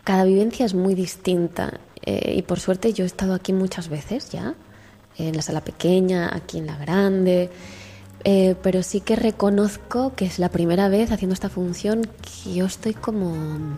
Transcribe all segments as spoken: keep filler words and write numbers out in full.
cada vivencia es muy distinta. Eh, y por suerte yo he estado aquí muchas veces ya, en la sala pequeña, aquí en la grande, eh, pero sí que reconozco que es la primera vez haciendo esta función que yo estoy como,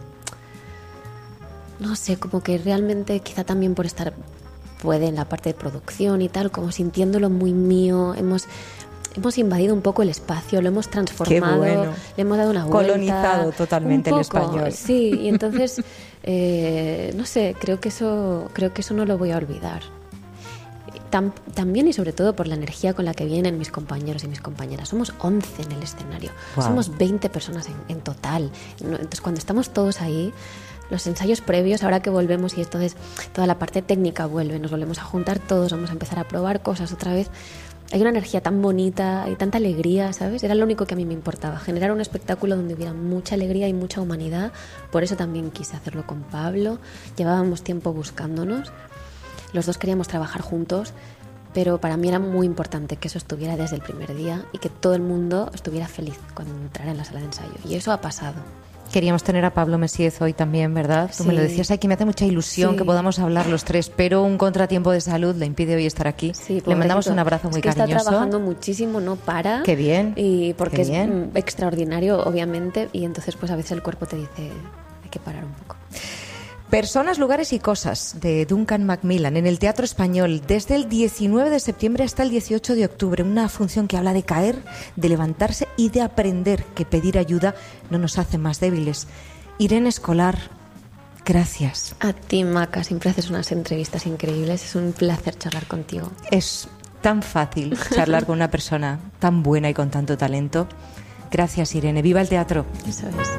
no sé, como que realmente quizá también por estar, puede en la parte de producción y tal, como sintiéndolo muy mío, hemos... Hemos invadido un poco el espacio, lo hemos transformado, Qué bueno. Le hemos dado una vuelta. Colonizado totalmente el español. Sí, y entonces, eh, no sé, creo que eso, creo que eso no lo voy a olvidar. Tam, también y sobre todo por la energía con la que vienen mis compañeros y mis compañeras. Somos once en el escenario, wow. Somos veinte personas en, en total. Entonces, cuando estamos todos ahí, los ensayos previos, ahora que volvemos y entonces toda la parte técnica vuelve, nos volvemos a juntar todos, vamos a empezar a probar cosas otra vez. Hay una energía tan bonita, hay tanta alegría, ¿sabes? Era lo único que a mí me importaba, generar un espectáculo donde hubiera mucha alegría y mucha humanidad. Por eso también quise hacerlo con Pablo. Llevábamos tiempo buscándonos. Los dos queríamos trabajar juntos, pero para mí era muy importante que eso estuviera desde el primer día y que todo el mundo estuviera feliz cuando entrara en la sala de ensayo. Y eso ha pasado. Queríamos tener a Pablo Mesíez hoy también, ¿verdad? Tú sí. me lo decías aquí, me hace mucha ilusión sí. que podamos hablar los tres, pero un contratiempo de salud le impide hoy estar aquí. Sí, le mandamos un abrazo muy es que cariñoso. Está trabajando muchísimo, no para. Qué bien. Y porque Qué es bien. extraordinario, obviamente, y entonces pues a veces el cuerpo te dice hay que parar un poco. Personas, lugares y cosas, de Duncan Macmillan, en el Teatro Español, desde el diecinueve de septiembre hasta el dieciocho de octubre. Una función que habla de caer, de levantarse y de aprender que pedir ayuda no nos hace más débiles. Irene Escolar, gracias. A ti, Maca, siempre haces unas entrevistas increíbles. Es un placer charlar contigo. Es tan fácil charlar con una persona tan buena y con tanto talento. Gracias, Irene. ¡Viva el teatro! Eso es.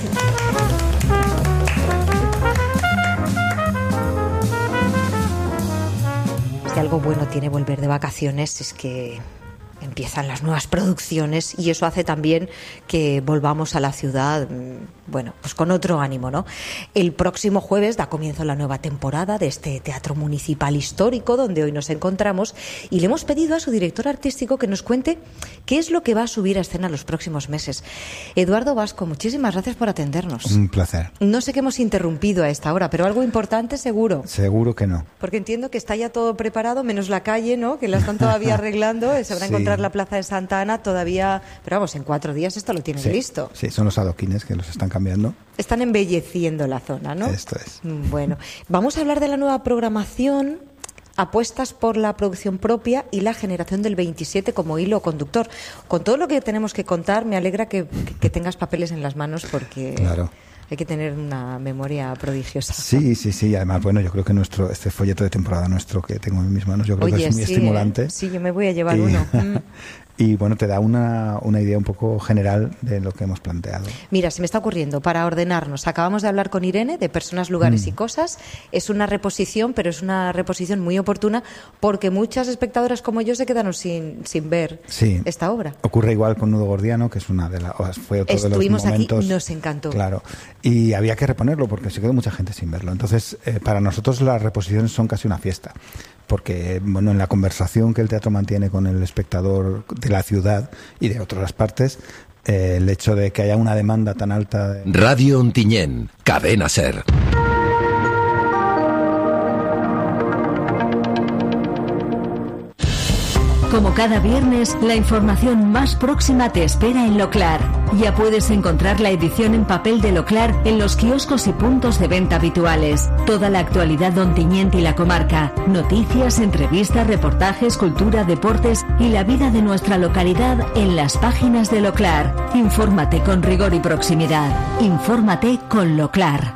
Si algo bueno tiene volver de vacaciones es que empiezan las nuevas producciones y eso hace también que volvamos a la ciudad, bueno, pues con otro ánimo, ¿no? El próximo jueves da comienzo la nueva temporada de este Teatro Municipal Histórico donde hoy nos encontramos y le hemos pedido a su director artístico que nos cuente qué es lo que va a subir a escena los próximos meses. Eduardo Vasco, muchísimas gracias por atendernos. Un placer. No sé qué hemos interrumpido a esta hora, pero algo importante seguro. Seguro que no. Porque entiendo que está ya todo preparado, menos la calle, ¿no? Que la están todavía arreglando, se van a encontrar la Plaza de Santa Ana todavía, pero vamos, en cuatro días esto lo tienen sí, listo. Sí, son los adoquines que los están cambiando. Están embelleciendo la zona, ¿no? Esto es. Bueno, vamos a hablar de la nueva programación, apuestas por la producción propia y la generación del veintisiete como hilo conductor. Con todo lo que tenemos que contar, me alegra que, que, que tengas papeles en las manos porque... Claro. Hay que tener una memoria prodigiosa. Sí, sí, sí. Además, bueno, yo creo que nuestro este folleto de temporada nuestro que tengo en mis manos, yo creo Oye, que es muy sí, estimulante. ¿eh? Sí, yo me voy a llevar y, uno. Mm. Y bueno, te da una, una idea un poco general de lo que hemos planteado. Mira, se me está ocurriendo, para ordenarnos, acabamos de hablar con Irene de Personas, Lugares mm. y Cosas. Es una reposición, pero es una reposición muy oportuna porque muchas espectadoras como yo se quedaron sin, sin ver sí. esta obra. Ocurre igual con Nudo Gordiano, que es una de las... Fue otro Estuvimos de los momentos, aquí, nos encantó. Claro, y había que reponerlo porque se quedó mucha gente sin verlo. Entonces, eh, para nosotros las reposiciones son casi una fiesta. Porque, bueno, en la conversación que el teatro mantiene con el espectador de la ciudad y de otras partes, eh, el hecho de que haya una demanda tan alta... De... Radio Ontinyent, Cadena SER. Como cada viernes, la información más próxima te espera en Loclar. Ya puedes encontrar la edición en papel de Loclar en los kioscos y puntos de venta habituales. Toda la actualidad de Ontinyent y la comarca. Noticias, entrevistas, reportajes, cultura, deportes y la vida de nuestra localidad en las páginas de Loclar. Infórmate con rigor y proximidad. Infórmate con Loclar.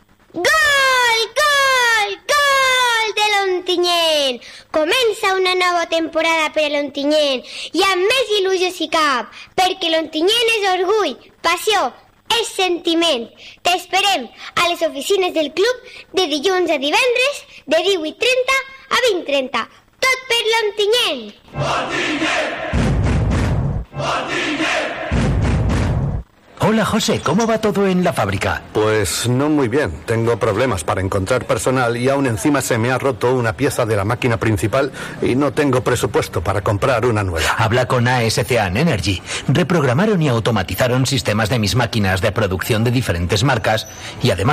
Ontinyent. Comença una nova temporada per a l'Ontinyent i amb més il·lusió si cap, perquè l'Ontinyent és orgull, passió, és sentiment. T'esperem a les oficines del club de dilluns a divendres de divuit trenta a vint trenta. Tot per l'Ontinyent. Ontinyent! Ontinyent! Hola José, ¿cómo va todo en la fábrica? Pues no muy bien, tengo problemas para encontrar personal y aún encima se me ha roto una pieza de la máquina principal y no tengo presupuesto para comprar una nueva. Habla con A S C A Energy. Reprogramaron y automatizaron sistemas de mis máquinas de producción de diferentes marcas y además